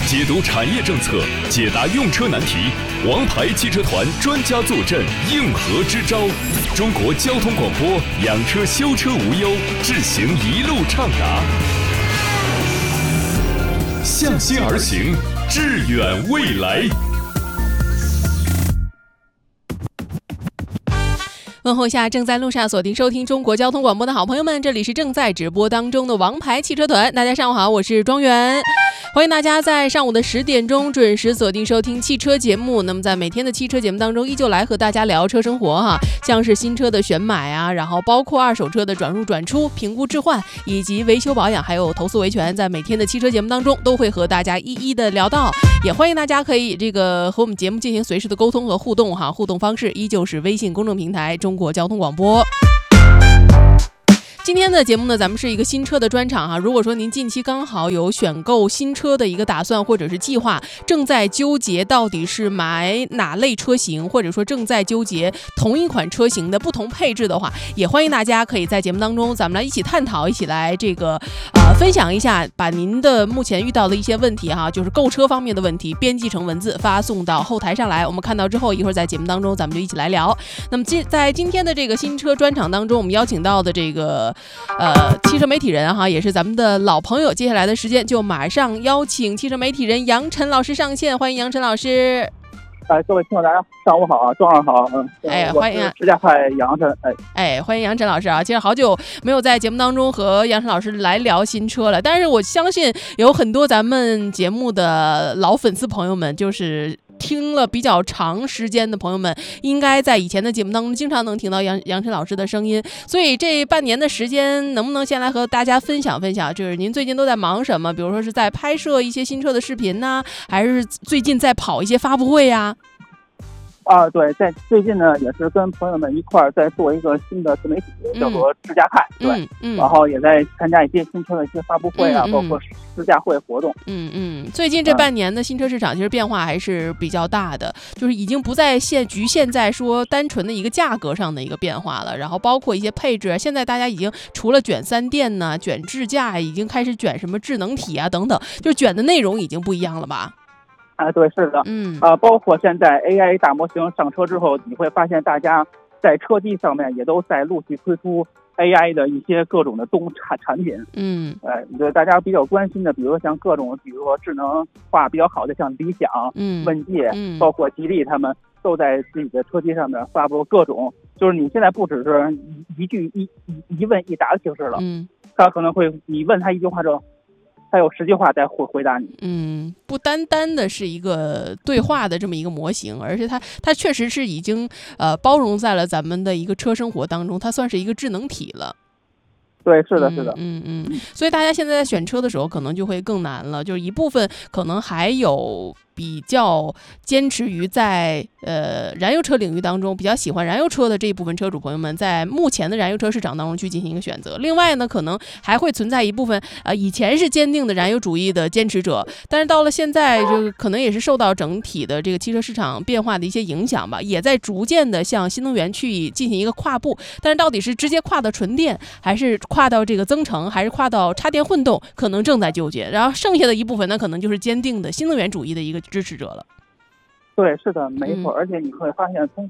解读产业政策，解答用车难题。王牌汽车团专家坐镇，应和支招。中国交通广播，养车修车无忧，智行一路畅达。向心而行，致远未来。 问候一下正在路上锁定收听中国交通广播的好朋友们，这里是正在直播当中的王牌汽车团。大家上午好，我是庄园，欢迎大家在上午的10点钟准时锁定收听汽车节目。那么在每天的汽车节目当中，依旧来和大家聊车生活哈，像是新车的选买啊，然后包括二手车的转入转出、评估置换，以及维修保养，还有投诉维权，在每天的汽车节目当中都会和大家一一的聊到。也欢迎大家可以和我们节目进行随时的沟通和互动哈，互动方式依旧是微信公众平台中国交通广播。今天的节目呢，咱们是一个新车的专场哈。如果说您近期刚好有选购新车的一个打算或者是计划，正在纠结到底是买哪类车型，或者说正在纠结同一款车型的不同配置的话，也欢迎大家可以在节目当中咱们来一起探讨，一起来分享一下，把您的目前遇到的一些问题哈，就是购车方面的问题编辑成文字发送到后台上来，我们看到之后一会儿在节目当中咱们就一起来聊。那么在今天的这个新车专场当中，我们邀请到的汽车媒体人哈，也是咱们的老朋友，接下来的时间就马上邀请汽车媒体人杨晨老师上线，欢迎杨晨老师。 各位听众大家上午好啊，庄上好， 欢迎指甲派杨晨， 欢迎杨晨老师啊！其实好久没有在节目当中和杨晨老师来聊新车了，但是我相信有很多咱们节目的老粉丝朋友们，就是听了比较长时间的朋友们，应该在以前的节目当中经常能听到杨晨老师的声音。所以这半年的时间，能不能先来和大家分享分享，就是您最近都在忙什么？比如说是在拍摄一些新车的视频呢，还是最近在跑一些发布会呀？ 对，在最近呢，也是跟朋友们一块儿在做一个新的自媒体，叫做智驾派，对，然后也在参加一些新车的一些发布会啊，包括试驾会活动。 最近这半年的新车市场其实变化还是比较大的，就是已经不再局限在说单纯的一个价格上的一个变化了，然后包括一些配置，现在大家已经除了卷3电呢，卷智驾，已经开始卷什么智能体啊等等，就卷的内容已经不一样了吧？ 对，是的，包括现在 AI 大模型上车之后，你会发现大家在车机上面也都在陆续推出 AI 的一些各种的产品。大家比较关心的，比如说像各种，比如说智能化比较好的，像理想、问界，包括吉利，他们都在自己的车机上面发布各种，就是你现在不只是一问一答的形式了，他可能会你问他一句话之后，他有10句话再回答你。 不单单的是一个对话的这么一个模型，而且它确实是已经包容在了咱们的一个车生活当中，它算是一个智能体了。 对，是的，是的。 所以大家现在在选车的时候可能就会更难了，就是一部分可能还有比较坚持于在燃油车领域当中比较喜欢燃油车的这一部分车主朋友们，在目前的燃油车市场当中去进行一个选择。另外呢，可能还会存在一部分以前是坚定的燃油主义的坚持者，但是到了现在，就可能也是受到整体的这个汽车市场变化的一些影响吧，也在逐渐的向新能源去进行一个跨步。但是到底是直接跨到纯电，还是跨到这个增程，还是跨到插电混动，可能正在纠结。然后剩下的一部分呢，可能就是坚定的新能源主义的一个支持者了。 对，是的，没错。而且你会发现，从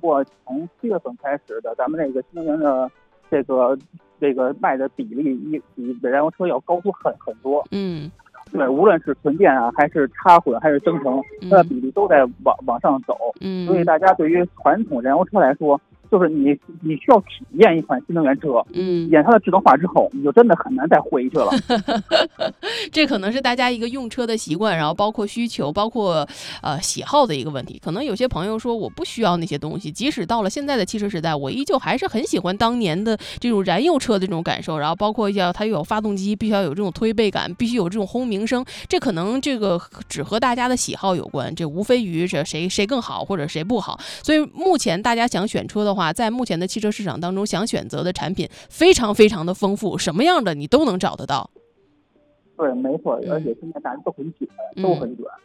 7月份开始的，咱们这个新能源的这个卖的比例比燃油车要高出很多。对，无论是纯电啊，还是插混，还是增程，它的比例都在往上走。所以大家对于传统燃油车来说，就是你需要体验一款新能源车，体验它的智能化之后，你就真的很难再回去了。 这可能是大家一个用车的习惯，然后包括需求，包括喜好的一个问题。可能有些朋友说我不需要那些东西，即使到了现在的汽车时代，我依旧还是很喜欢当年的这种燃油车的这种感受。然后包括它又有发动机，必须要有这种推背感，必须有这种轰鸣声。这可能只和大家的喜好有关，这无非于这谁更好或者谁不好。所以目前大家想选车的话，在目前的汽车市场当中，想选择的产品非常非常的丰富，什么样的你都能找得到。 对，没错，而且现在大家都很卷，都很卷。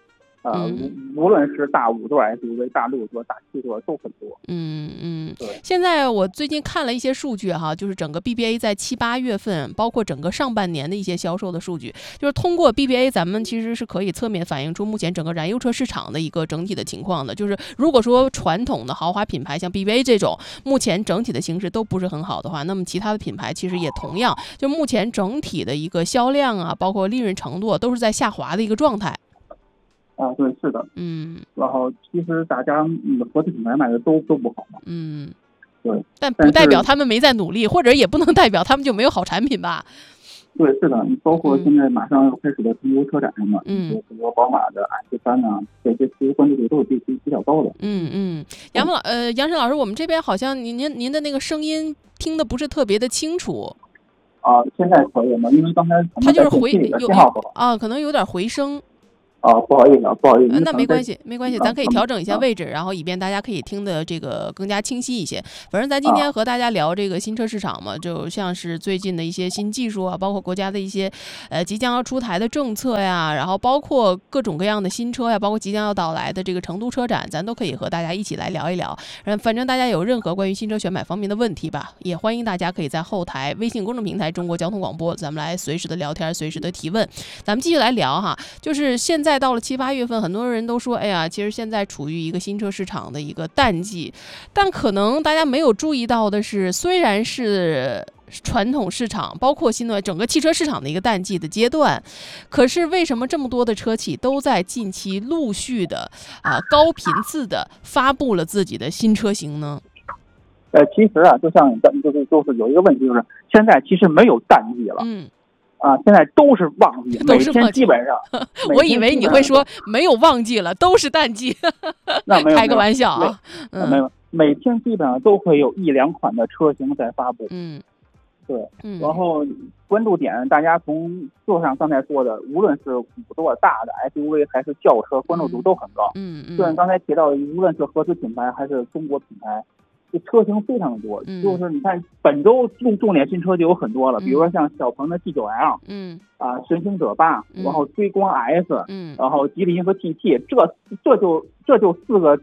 无论是大5座 SUV、大6座、大7座都很多。 对。现在我最近看了一些数据哈，就是整个 BBA 在7、8月份，包括整个上半年的一些销售的数据，就是通过 BBA 咱们其实是可以侧面反映出目前整个燃油车市场的一个整体的情况的。就是如果说传统的豪华品牌像 BBA 这种，目前整体的形势都不是很好的话，那么其他的品牌其实也同样，就目前整体的一个销量啊，包括利润程度都是在下滑的一个状态。 对，是的，然后其实大家合资品牌卖的都不好嘛，对， 但不代表他们没在努力，或者也不能代表他们就没有好产品吧。 对，是的，你包括现在马上要开始的中国车展上嘛，比如宝马的 X3啊，这些其实关注度都是比较高的。 杨晨老师，我们这边好像您的那个声音听得不是特别的清楚。 现在可以吗？因为刚才它就是信号不好可能有点回声。 不好意思， 那没关系，咱可以调整一下位置，然后以便大家可以听得这个更加清晰一些。反正咱今天和大家聊这个新车市场嘛，就像是最近的一些新技术啊，包括国家的一些即将要出台的政策呀，然后包括各种各样的新车呀，包括即将要到来的这个成都车展，咱都可以和大家一起来聊一聊。反正大家有任何关于新车选买方面的问题吧，也欢迎大家可以在后台微信公众平台中国交通广播，咱们来随时的聊天，随时的提问。咱们继续来聊哈，就是现在到了7、8月份，很多人都说，哎呀，其实现在处于一个新车市场的一个淡季，但可能大家没有注意到的是，虽然是传统市场，包括新的整个汽车市场的一个淡季的阶段，可是为什么这么多的车企都在近期陆续的高频次的发布了自己的新车型呢？ 其实就像就是有一个问题，就是现在其实没有淡季了。现在都是旺季，每天基本上。 我以为你会说没有旺季了，都是淡季。 那没有， 开个玩笑啊。 没有，每天基本上都会有1、2款的车型在发布。对。然后关注点，大家就像刚才说的，无论是5座大的 SUV 还是轿车，关注度都很高。就像刚才提到的，无论是合资品牌还是中国品牌。这车型非常多，就是你看本周重点新车就有很多了，比如说像小鹏的 G9L，神行者8，然后追光 S，然后吉利银河 TT， 这就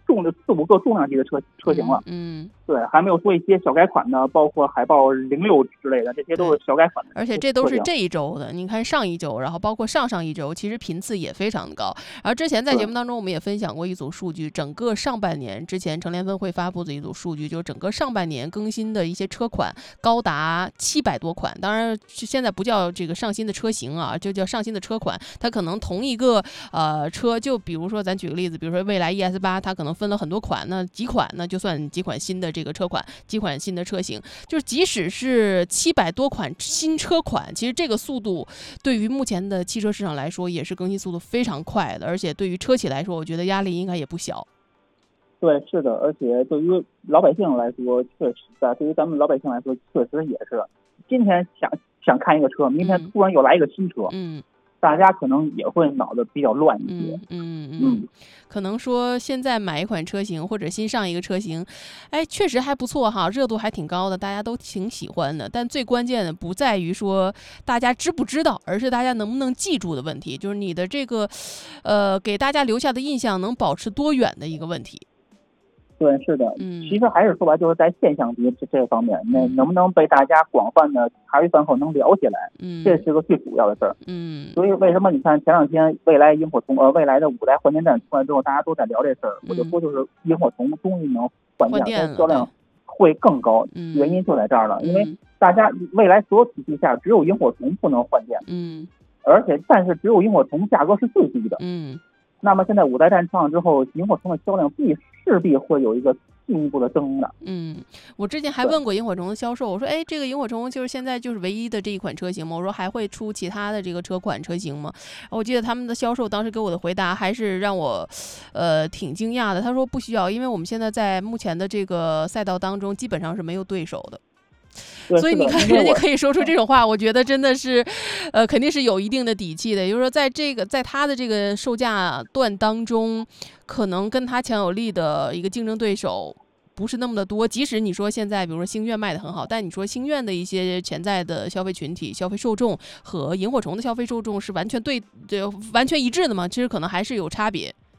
4、5个重量级的车型了。对，还没有说一些小改款的，包括海豹06之类的，这些都是小改款的。 而且这都是这一周的，你看上一周，然后包括上一周，其实频次也非常的高。而之前在节目当中我们也分享过一组数据，整个上半年之前成联分会发布的一组数据，就是整个上半年更新的一些车款高达700多款。当然现在不叫这个上新的车型啊，就叫上新的车款。它可能同一个车，就比如说咱举个例子，比如说蔚来 ES8，它可能分了很多款，那几款呢就算几款新的这个车款，几款新的车型，就是即使是700多款新车款，其实这个速度对于目前的汽车市场来说也是更新速度非常快的，而且对于车企来说，我觉得压力应该也不小。 对，是的，而且对于老百姓来说，确实对于咱们老百姓来说，确实也是，今天想看一个车，明天突然又来一个新车，大家可能也会脑子比较乱一些。 可能说现在买一款车型或者新上一个车型，确实还不错哈，热度还挺高的，大家都挺喜欢的。但最关键的不在于说大家知不知道，而是大家能不能记住的问题，就是你的这个给大家留下的印象能保持多远的一个问题。 对，是的，其实还是说白，就是在现象级这方面，能不能被大家广泛的茶余饭后能聊起来，这是个最主要的事儿。所以为什么你看前两天未来的5代换电站出来之后，大家都在聊这事儿，我就说就是萤火虫终于能换电，销量会更高，原因就在这儿了，因为大家未来所有体系下只有萤火虫不能换电，但是只有萤火虫价格是最低的，那么现在5代站上之后，萤火虫的销量势必会有一个进一步的增长。 我之前还问过萤火虫的销售，我说这个萤火虫就是现在就是唯一的这一款车型吗？我说还会出其他的这个车型吗？我记得他们的销售当时给我的回答还是让我挺惊讶的，他说不需要，因为我们现在在目前的这个赛道当中基本上是没有对手的。所以你看人家可以说出这种话，我觉得真的是肯定是有一定的底气的，也就是说在他的这个售价段当中，可能跟他强有力的一个竞争对手不是那么的多。即使你说现在比如说星越卖得很好，但你说星越的一些潜在的消费群体、消费受众和萤火虫的消费受众是完全一致的吗？其实可能还是有差别。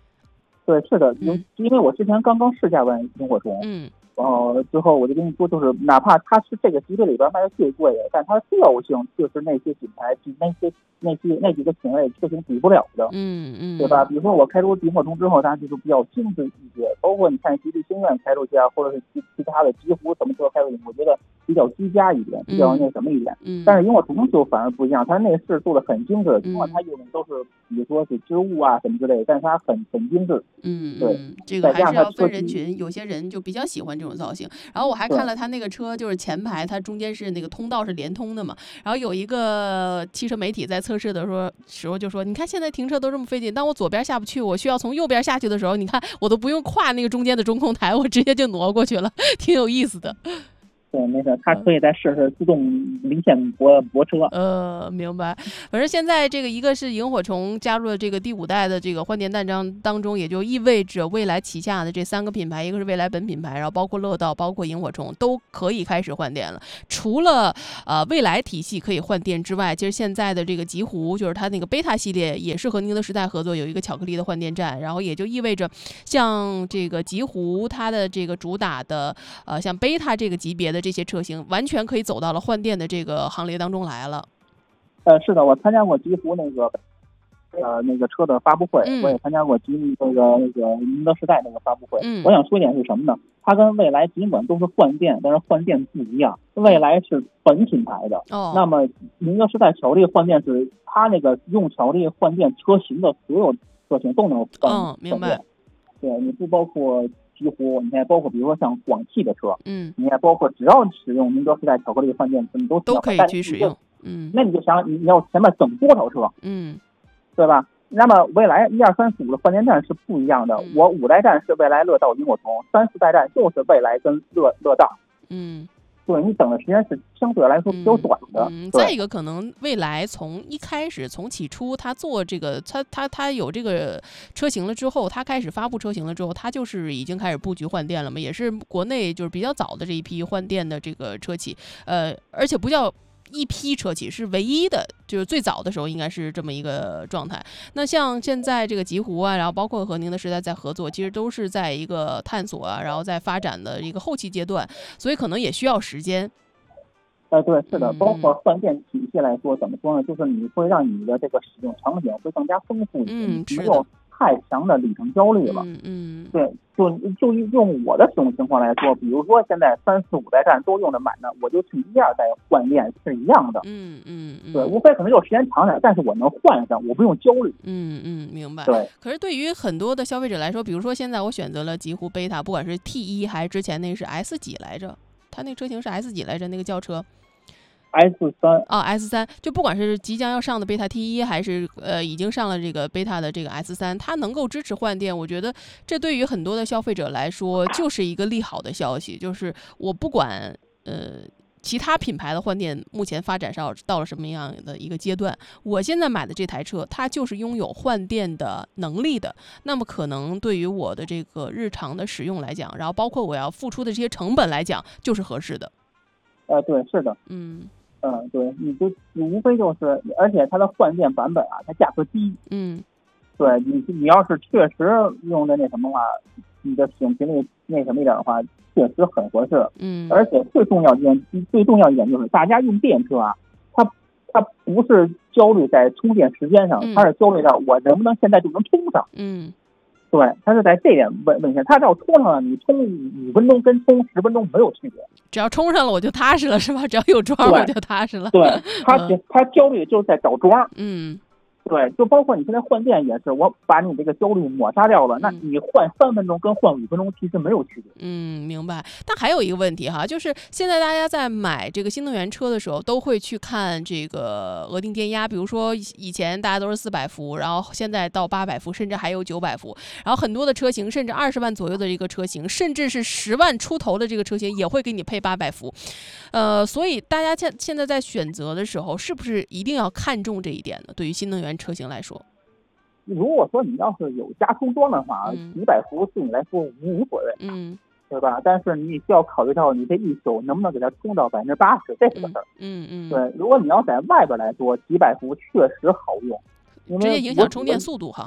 对，是的，因为我之前刚试驾完萤火虫，之后我就跟你说，就是哪怕它是这个级别里边卖的最贵的，但它调性就是那些品牌那几个品类车型比不了的，对吧？比如说我开出萤火虫之后，它就是比较精致一些，包括你看吉利星愿开出去啊，或者是其他的极狐什么车开出去，我觉得比较居家一点，比较那什么一点。但是萤火虫就反而不一样，它内饰做的很精致，尽管它用的都是比如说是织物啊什么之类的，但是它很精致。 对，这个还是要分人群，有些人就比较喜欢这种造型。然后我还看了他那个车，就是前排它中间是那个通道是连通的嘛，然后有一个汽车媒体在测试的时候就说，你看现在停车都这么费劲，当我左边下不去，我需要从右边下去的时候，你看我都不用跨那个中间的中控台，我直接就挪过去了，挺有意思的。 对，那个它可以再试试自动离线泊车。 明白。反正现在这个一个是萤火虫加入了这个第5代的这个换电弹章当中，也就意味着蔚来旗下的这3个品牌，一个是蔚来本品牌，然后包括乐道，包括萤火虫，都可以开始换电了。除了蔚来体系可以换电之外，其实现在的这个极狐，就是它那个贝塔系列，也是和宁德时代合作有一个巧克力的换电站，然后也就意味着像这个极狐它的这个主打的像贝塔这个级别的这些车型完全可以走到了换电的这个行列当中来了。 是的，我参加过极狐那个车的发布会，我也参加过那个宁德时代那个发布会。我想说一点是什么呢？它跟蔚来尽管都是换电，但是换电不一样。蔚来是本品牌的，那么宁德时代巧克力换电是它那个用巧克力换电车型的所有车型都能换。 明白。 对，你不包括极狐，你还包括比如说像广汽的车，你还包括只要使用宁德时代巧克力换电，你都可以去使用。 那你就想你要前面等多少车，对吧？那么蔚来1、2、3、4、5的换电站是不一样的。我5代站是蔚来乐道萤火虫，3、4代站就是蔚来跟乐道。对，你等的时间是相对来说比较短的。 再一个，可能蔚来从一开始，从起初他做这个，他有这个车型了之后，他开始发布车型了之后，他就是已经开始布局换电了嘛，也是国内就是比较早的这一批换电的这个车企，而且不叫一批车企，是唯一的，就是最早的时候应该是这么一个状态。那像现在这个极狐啊，然后包括和宁德时代在合作，其实都是在一个探索啊，然后在发展的一个后期阶段，所以可能也需要时间。 对，是的，包括换电体系来说，怎么说呢？就是你会让你的这个使用场景会更加丰富一些，没有太强的里程焦虑了。对，就用我的使用情况来说，比如说现在3、4、5代站都用的满的，我就去1、2代换电是一样的。对，无非可能就时间长点，但是我能换上，我不用焦虑。 明白。 对。 可是对于很多的消费者来说，比如说现在我选择了极狐贝塔，不管是 T1还是之前那个是 S 几来着，它那个车型是 S 几来着，那个轿车。 S3 S3，就不管是即将要上的贝塔 T1，还是已经上了这个贝塔的这个 S3，它能够支持换电，我觉得这对于很多的消费者来说就是一个利好的消息。就是我不管其他品牌的换电目前发展上到了什么样的一个阶段，我现在买的这台车它就是拥有换电的能力的，那么可能对于我的这个日常的使用来讲，然后包括我要付出的这些成本来讲，就是合适的。 对，是的。对，你无非就是，而且它的换电版本啊，它价格低。对，你要是确实用的那什么话，你的使用频率那什么一点的话，确实很合适。而且最重要一点就是，大家用电车啊，它不是焦虑在充电时间上，它是焦虑到我能不能现在就能充上。对，它是在这点问题，它只要充上了，你充5分钟跟充10分钟没有区别。 只要充上了我就踏实了，是吧？只要有桩我就踏实了。 对，它焦虑就是在找桩。对，就包括你现在换电也是，我把你这个焦虑抹杀掉了，那你换3分钟跟换5分钟其实没有区别。 明白。但还有一个问题哈，就是现在大家在买这个新能源车的时候，都会去看这个额定电压，比如说以前大家都是400伏，然后现在到800伏，甚至还有900伏，然后很多的车型甚至20万左右的一个车型，甚至是10万出头的这个车型也会给你配800伏。所以大家现在在选择的时候，是不是一定要看重这一点呢？对于新能源车型来说， 如果说你要是有加充桩的话，几百伏对你来说无所谓，对吧？但是你需要考虑到你这一宿能不能给它充到80%，这是个事儿。对，如果你要在外边来说，几百伏确实好用，因为直接影响充电速度哈。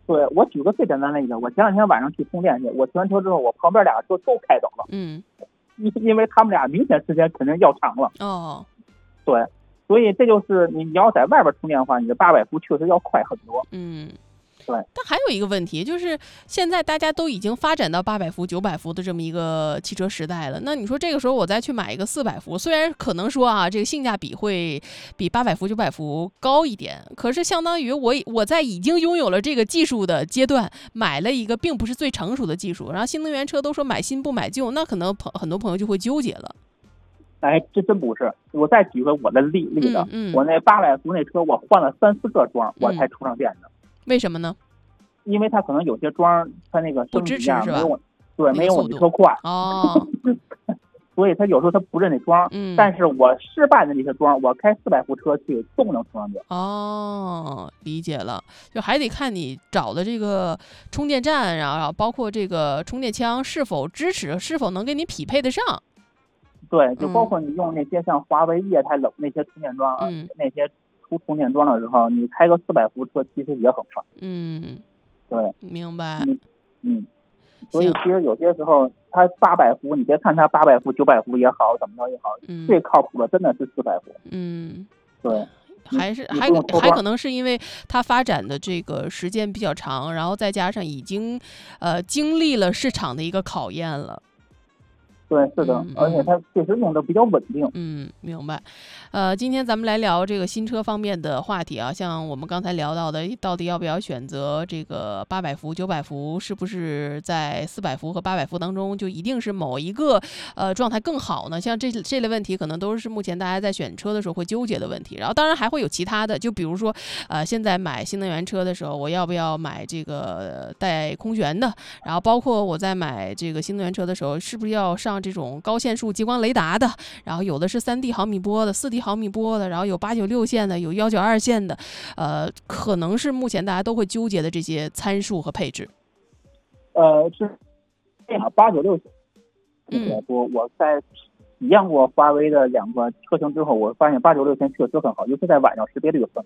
对，我举个最简单的例子，我前两天晚上去充电去，我停完车之后，我旁边2个车都开走了。因为他们俩明显时间肯定要长了。对，所以这就是你要在外边充电的话，你的800伏确实要快很多。对。 但还有一个问题，就是现在大家都已经发展到800伏、900伏的这么一个汽车时代了。那你说这个时候我再去买一个400伏，虽然可能说啊，这个性价比会比800伏、900伏高一点，可是相当于我在已经拥有了这个技术的阶段，买了一个并不是最成熟的技术。然后新能源车都说买新不买旧，那可能很多朋友就会纠结了。 哎，这真不是。我再举个我的例子，我那800伏那车，我换了3、4个桩，我才充上电的。 为什么呢？ 因为它可能有些桩它那个不支持是吧？ 没有我那车快。所以它有时候它不认那桩。但是我失败的那些桩，我开400伏车去都能充上电。 理解了，就还得看你找的这个充电站，然后包括这个充电枪是否支持，是否能给你匹配得上。 对，就包括你用那些像华为液态冷那些充电桩，那些充电桩的时候，你开个400伏车其实也很快。对， 明白。 所以其实有些时候，它800伏，你别看它800伏、900伏也好，怎么着也好，最靠谱的真的是400伏。对， 还可能是因为它发展的这个时间比较长，然后再加上已经经历了市场的一个考验了。 对，是的，而且它确实用的比较稳定。 明白。今天咱们来聊这个新车方面的话题啊，像我们刚才聊到的，到底要不要选择这个800伏、900伏，是不是在400伏和800伏当中就一定是某一个状态更好呢？像这类问题，可能都是目前大家在选车的时候会纠结的问题。然后当然还会有其他的，就比如说现在买新能源车的时候，我要不要买这个带空悬的？然后包括我在买这个新能源车的时候，是不是要上这种高线束激光雷达的？然后有的是3D 毫米波的、4D 毫米波的，然后有896线的，有192线的，可能是目前大家都会纠结的这些参数和配置。 是这样，896线我在体验过华为的2个车型之后，我发现896线确实很好，尤其在晚上识别率很。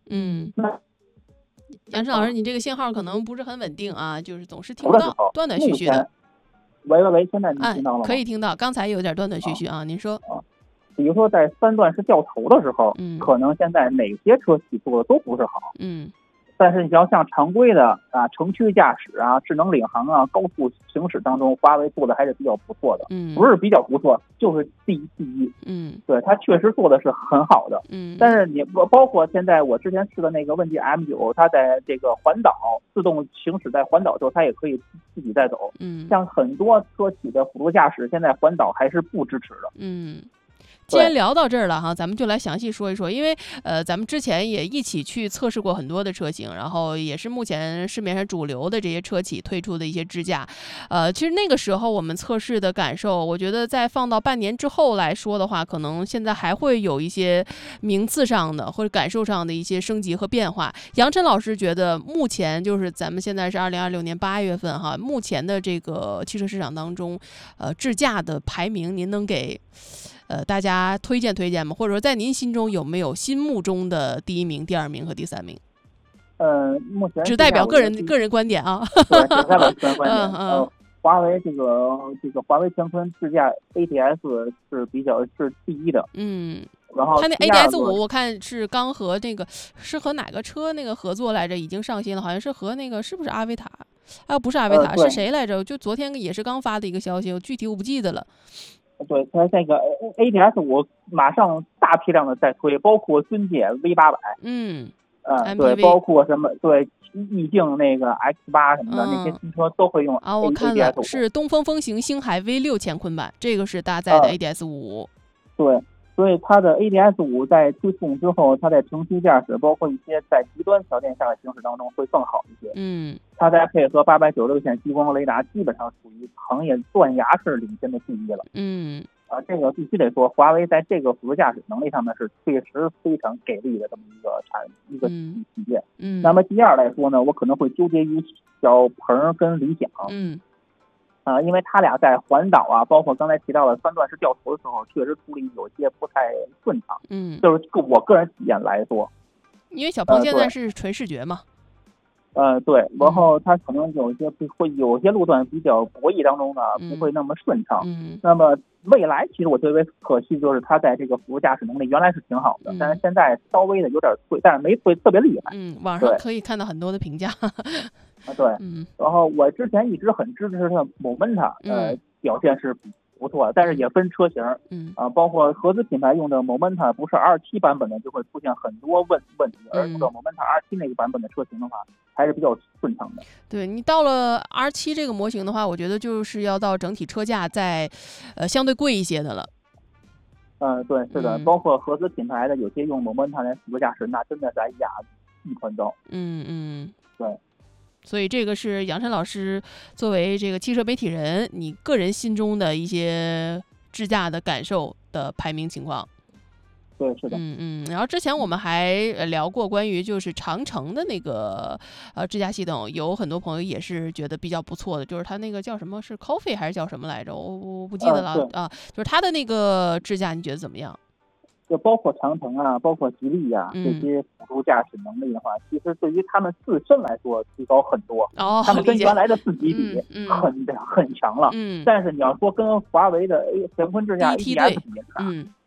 杨晨老师，你这个信号可能不是很稳定啊，就是总是听不到，断断续续的。 喂，现在你听到了吗？ 可以听到，刚才有点断断续续啊，您说。 比如说在3段式掉头的时候，可能现在哪些车企做的都不是好。但是你要像常规的城区驾驶啊、智能领航啊、高速行驶当中，华为做的还是比较不错的。不是比较不错，就是第一。对，它确实做的是很好的。但是你包括现在我之前试的那个问界 M9，它在这个环岛自动行驶，在环岛之后它也可以自己带走。像很多车企的辅助驾驶，现在环岛还是不支持的。 既然聊到这儿了哈，咱们就来详细说一说，因为咱们之前也一起去测试过很多的车型，然后也是目前市面上主流的这些车企推出的一些支架。其实那个时候我们测试的感受，我觉得再放到半年之后来说的话，可能现在还会有一些名次上的或者感受上的一些升级和变化。杨晨老师觉得目前就是咱们现在是2026年8月份哈，目前的这个汽车市场当中，智驾的排名您能给大家推荐吗？或者说在您心中有没有心目中的第1名、第2名和第3名？ 目前只代表个人观点啊。 对，只代表个人观点。华为这个华为乾坤智驾 ADS 是第一的。然后它那 ADS 5我看是刚和那个是和哪个车那个合作来着，已经上新了，好像是和那个是不是阿维塔？不是阿维塔，是谁来着？就昨天也是刚发的一个消息，具体我不记得了。 对，它这个 ADS 我马上大批量的在推，包括尊界 V800，对，包括什么对意境那个 X8 什么的，那些新车都会用 ADS 5。 我看了是东风风行星海 V6乾坤版，这个是搭载的 ADS 5。 对，所以它的 ADS 5在推送之后，它在城区驾驶，包括一些在极端条件下的行驶当中会更好一些。它再配合896线激光雷达，基本上属于行业断崖式领先的第一了。这个必须得说，华为在这个辅助驾驶能力上面是确实非常给力的这么一个体验。那么第2来说呢，我可能会纠结于小鹏跟理想。因为他俩在环岛啊，包括刚才提到的3段式掉头的时候，确实处理有些不太顺畅。就是我个人体验来说， 因为小鹏现在是纯视觉嘛。 对，然后它可能有些路段比较博弈当中呢，不会那么顺畅。那么未来其实我最为可惜就是它在这个辅助驾驶能力原来是挺好的，但是现在稍微的有点退，但是没退特别厉害。 网上可以看到很多的评价。 对，然后我之前一直很支持它 Momenta，表现是不错，但是也分车型，包括合资品牌用的 Momenta 不是2.7版本的，就会出现很多问题，而用的 Momenta R7那个版本的车型的话，还是比较顺畅的。 对，你到了 R7 这个模型的话，我觉得就是要到整体车价再相对贵一些的了。 对，是的，包括合资品牌的有些用 Momenta 来辅助驾驶，那真的是一团糟。对。 所以这个是杨晨老师作为这个汽车媒体人，你个人心中的一些智驾的感受的排名情况。 对，是的。 然后之前我们还聊过关于就是长城的那个智驾系统，有很多朋友也是觉得比较不错的，就是它那个叫什么是 Coffee 还是叫什么来着？我不记得了就是它的那个智驾，你觉得怎么样？ 就包括长城啊，包括吉利啊，这些辅助驾驶能力的话，其实对于他们自身来说提高很多。他们跟原来的4级比很强了。但是你要说跟华为的乾坤智驾 ADS 比，